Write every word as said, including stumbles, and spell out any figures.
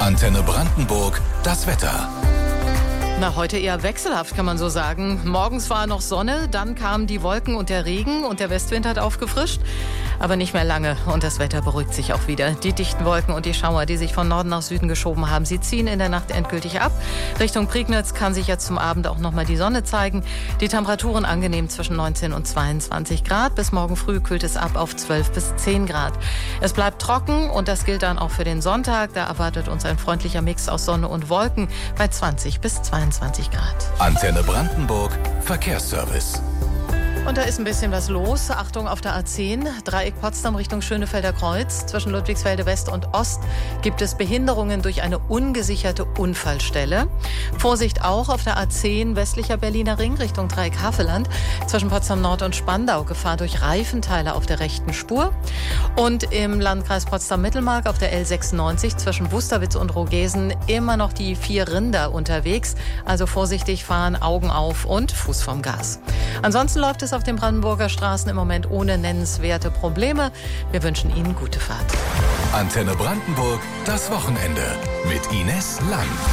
Antenne Brandenburg, das Wetter. Na, heute eher wechselhaft, kann man so sagen. Morgens war noch Sonne, dann kamen die Wolken und der Regen und der Westwind hat aufgefrischt. Aber nicht mehr lange und das Wetter beruhigt sich auch wieder. Die dichten Wolken und die Schauer, die sich von Norden nach Süden geschoben haben, sie ziehen in der Nacht endgültig ab. Richtung Prignitz kann sich jetzt zum Abend auch nochmal die Sonne zeigen. Die Temperaturen angenehm zwischen neunzehn und zweiundzwanzig Grad. Bis morgen früh kühlt es ab auf zwölf bis zehn Grad. Es bleibt trocken und das gilt dann auch für den Sonntag. Da erwartet uns ein freundlicher Mix aus Sonne und Wolken bei zwanzig bis zweiundzwanzig Grad. Antenne Brandenburg, Verkehrsservice. Und da ist ein bisschen was los. Achtung auf der A zehn, Dreieck Potsdam Richtung Schönefelder Kreuz. Zwischen Ludwigsfelde West und Ost gibt es Behinderungen durch eine ungesicherte Unfallstelle. Vorsicht auch auf der A zehn, westlicher Berliner Ring Richtung Dreieck Havelland. Zwischen Potsdam Nord und Spandau Gefahr durch Reifenteile auf der rechten Spur. Und im Landkreis Potsdam-Mittelmark auf der L sechsundneunzig zwischen Wusterwitz und Rogesen immer noch die vier Rinder unterwegs. Also vorsichtig fahren, Augen auf und Fuß vom Gas. Ansonsten läuft es auf den Brandenburger Straßen im Moment ohne nennenswerte Probleme. Wir wünschen Ihnen gute Fahrt. Antenne Brandenburg, das Wochenende mit Ines Lang.